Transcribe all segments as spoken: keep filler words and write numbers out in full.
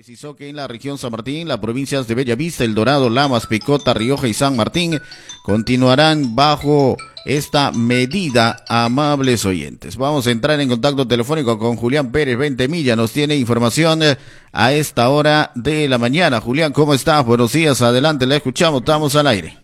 Precisó que en la región San Martín, las provincias de Bellavista, El Dorado, Lamas, Picota, Rioja y San Martín continuarán bajo esta medida, amables oyentes. Vamos a entrar en contacto telefónico con Julián Pérez Ventemilla, nos tiene información a esta hora de la mañana. Julián, ¿cómo estás? Buenos días, adelante, la escuchamos, estamos al aire.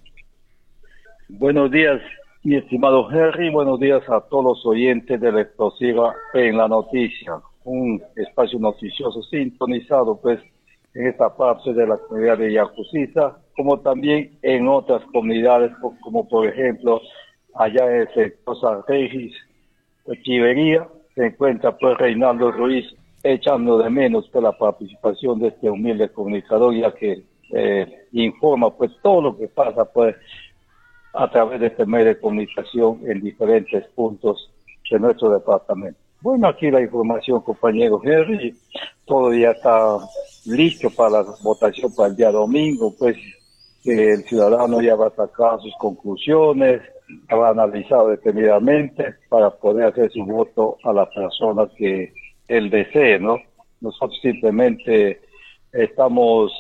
Buenos días, mi estimado Henry, buenos días a todos los oyentes de la explosiva en la noticia. Un espacio noticioso sintonizado pues en esta parte de la comunidad de Yacusiza, como también en otras comunidades, como por ejemplo allá en el sector San Regis, Chivería, se encuentra pues Reinaldo Ruiz echando de menos pues la participación de este humilde comunicador, ya que eh, informa pues todo lo que pasa pues a través de este medio de comunicación en diferentes puntos de nuestro departamento. Bueno, aquí la información, compañero Henry, todo ya está listo para la votación para el día domingo, pues que el ciudadano ya va a sacar sus conclusiones, va a analizar detenidamente para poder hacer su voto a la persona que él desee, ¿no? Nosotros simplemente estamos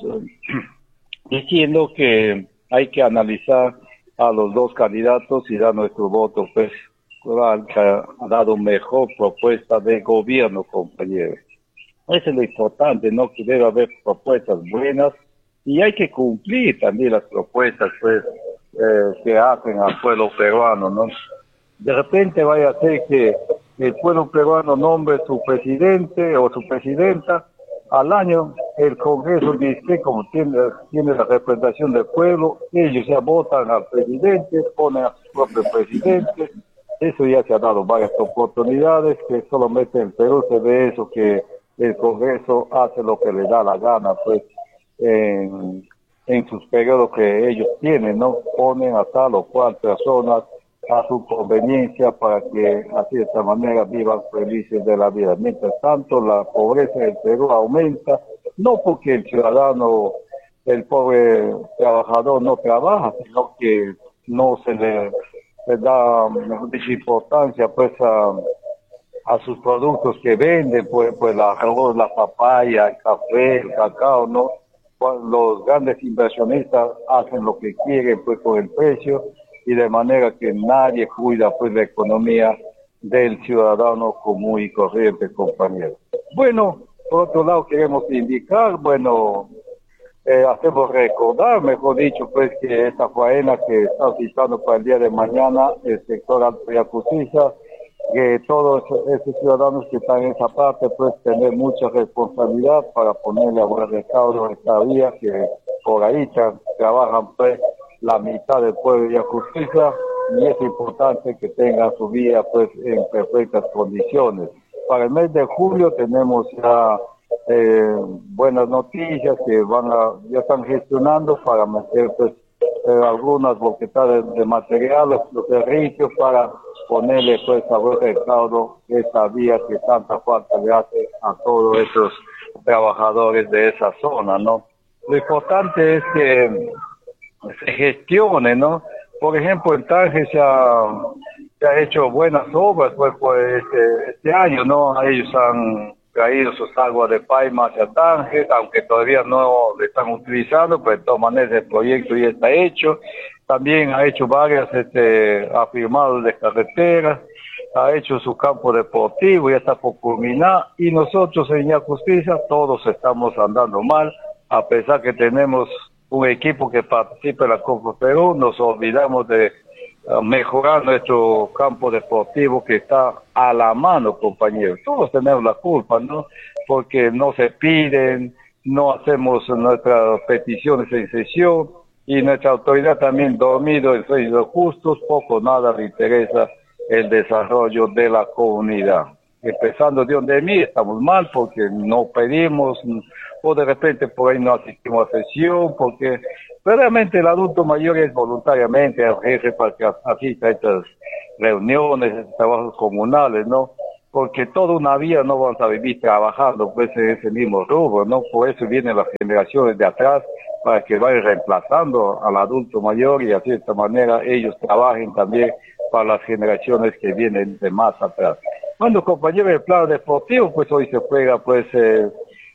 diciendo que hay que analizar a los dos candidatos y dar nuestro voto, pues, que ha dado mejor propuesta de gobierno, compañero. Eso es lo importante, ¿no? Que debe haber propuestas buenas y hay que cumplir también las propuestas, pues, eh, que hacen al pueblo peruano, ¿no? De repente vaya a ser que el pueblo peruano nombre su presidente o su presidenta, al año el Congreso dice, como tiene, tiene la representación del pueblo, ellos ya votan al presidente, ponen a su propio presidente. Eso ya se ha dado varias oportunidades, que solamente en Perú se ve eso, que el Congreso hace lo que le da la gana, pues, en, en sus periodos que ellos tienen, ¿no? Ponen a tal o cual personas a su conveniencia para que así de esta manera vivan felices de la vida. Mientras tanto, la pobreza en Perú aumenta, no porque el ciudadano, el pobre trabajador no trabaja, sino que no se le... le da mejor dicho, importancia pues a, a sus productos que venden, pues, pues la arroz, la papaya, el café, el cacao, ¿no? Los grandes inversionistas hacen lo que quieren pues con el precio y de manera que nadie cuida pues la economía del ciudadano común y corriente, compañero. Bueno, por otro lado queremos indicar, bueno, Eh, hacemos recordar, mejor dicho, pues que esta faena que está citando para el día de mañana el sector Alto Yacusiza, que todos esos ciudadanos que están en esa parte, pues tener mucha responsabilidad para ponerle a buen recaudo a esta vía, que por ahí tra trabajan pues la mitad del pueblo de Yacusiza, y es importante que tengan su vía pues en perfectas condiciones. Para el mes de julio tenemos ya Eh, buenas noticias que van a, ya están gestionando para meter pues eh, algunas boquetadas de, de material, los servicios para ponerle pues a buen recaudo esa vía que tanta falta le hace a todos esos trabajadores de esa zona, ¿no? Lo importante es que se gestione, ¿no? Por ejemplo, en Tanger se ha, se ha hecho buenas obras pues, pues este, este año, ¿no? Ellos han traído sus aguas de Paima hacia Tanger, aunque todavía no le están utilizando, pero de todas maneras el proyecto ya está hecho. También ha hecho varias, este, ha firmado de carreteras, ha hecho su campo deportivo, ya está por culminar, y nosotros en Yacusiza todos estamos andando mal, a pesar que tenemos un equipo que participa en la Copa Perú, nos olvidamos de mejorar nuestro campo deportivo que está a la mano, compañeros. Todos tenemos la culpa, ¿no? Porque no se piden, no hacemos nuestras peticiones en sesión y nuestra autoridad también dormido en sueños justos, poco o nada le interesa el desarrollo de la comunidad. Empezando de donde mí, estamos mal porque no pedimos, o de repente por ahí no asistimos a sesión, porque realmente el adulto mayor es voluntariamente al jefe para que asista a estas reuniones, a estos trabajos comunales, ¿no? Porque toda una vida no vamos a vivir trabajando pues en ese mismo rubro, ¿no? Por eso vienen las generaciones de atrás para que vayan reemplazando al adulto mayor y así de esta manera ellos trabajen también para las generaciones que vienen de más atrás. Bueno, compañeros del plano deportivo, pues hoy se juega pues eh,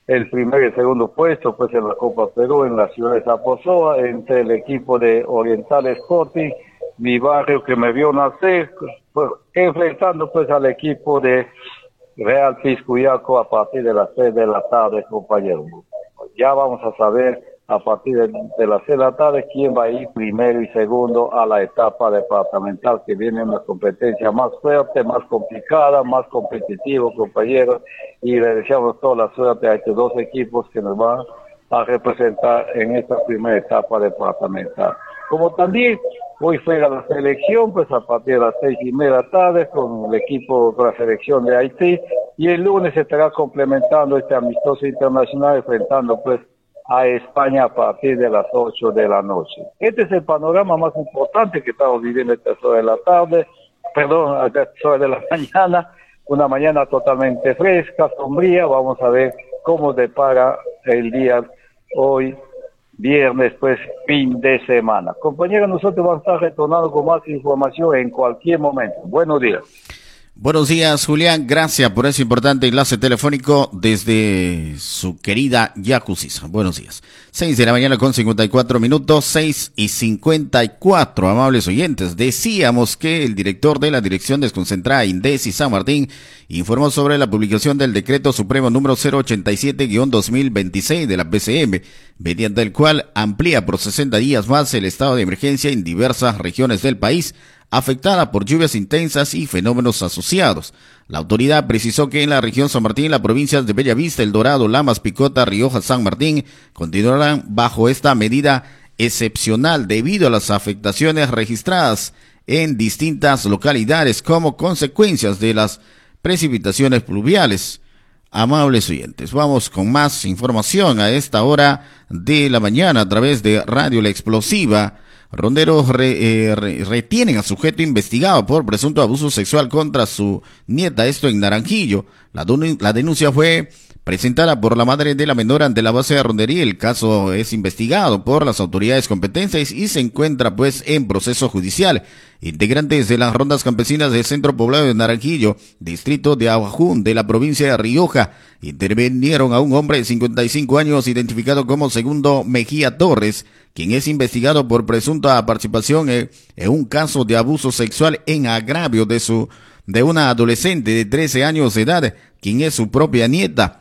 el primer y el segundo puesto pues en la Copa Perú en la ciudad de Zaposoa entre el equipo de Oriental Sporting, mi barrio que me vio nacer, pues, enfrentando pues al equipo de Real Piscuyaco a partir de las seis de la tarde, compañeros. Ya vamos a saber a partir de, de las seis de la tarde quién va a ir primero y segundo a la etapa departamental, que viene una competencia más fuerte, más complicada, más competitivo, compañeros, y le deseamos toda la suerte a estos dos equipos que nos van a representar en esta primera etapa departamental. Como también hoy juega la selección, pues a partir de las seis y media de la tarde con el equipo, con la selección de Haití, y el lunes se estará complementando este amistoso internacional enfrentando pues a España a partir de las ocho de la noche. Este es el panorama más importante que estamos viviendo a esta hora de la tarde, perdón, a esta hora de la mañana, una mañana totalmente fresca, sombría. Vamos a ver cómo depara el día hoy, viernes, pues fin de semana. Compañeros, nosotros vamos a estar retornando con más información en cualquier momento. Buenos días. Buenos días, Julián. Gracias por ese importante enlace telefónico desde su querida Yacusiza. Buenos días. Seis de la mañana con cincuenta y cuatro minutos, seis y cincuenta y cuatro, amables oyentes. Decíamos que el director de la Dirección Desconcentrada INDECI San Martín informó sobre la publicación del Decreto Supremo número cero ochenta y siete guión dos mil veintiséis de la P C M, mediante el cual amplía por sesenta días más el estado de emergencia en diversas regiones del país, afectada por lluvias intensas y fenómenos asociados. La autoridad precisó que en la región San Martín, las provincias de Bellavista, El Dorado, Lamas, Picota, Rioja, San Martín continuarán bajo esta medida excepcional debido a las afectaciones registradas en distintas localidades como consecuencias de las precipitaciones pluviales. Amables oyentes, vamos con más información a esta hora de la mañana a través de Radio La Explosiva. Ronderos re, eh, re, retienen a sujeto investigado por presunto abuso sexual contra su nieta, esto en Naranjillo. La, la denuncia fue presentada por la madre de la menor ante la base de rondería. El caso es investigado por las autoridades competentes y se encuentra pues en proceso judicial. Integrantes de las rondas campesinas del centro poblado de Naranjillo, distrito de Aguajún, de la provincia de Rioja, intervinieron a un hombre de cincuenta y cinco años identificado como Segundo Mejía Torres, quien es investigado por presunta participación en, en un caso de abuso sexual en agravio de su de una adolescente de trece años de edad, quien es su propia nieta.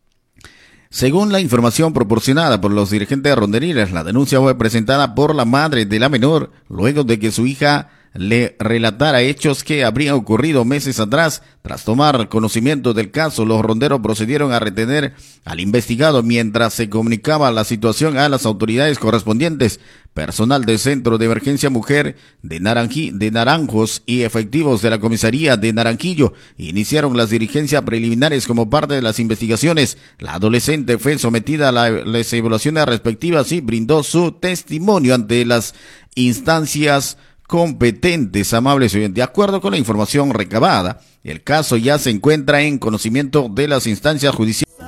Según la información proporcionada por los dirigentes ronderiles, la denuncia fue presentada por la madre de la menor luego de que su hija le relatara hechos que habrían ocurrido meses atrás. Tras tomar conocimiento del caso, los ronderos procedieron a retener al investigado mientras se comunicaba la situación a las autoridades correspondientes. Personal del Centro de Emergencia Mujer de, Naranji, de Naranjos y efectivos de la comisaría de Naranjillo iniciaron las diligencias preliminares como parte de las investigaciones. La adolescente fue sometida a la, las evaluaciones respectivas y brindó su testimonio ante las instancias competentes. Amables oyentes, de acuerdo con la información recabada, el caso ya se encuentra en conocimiento de las instancias judiciales.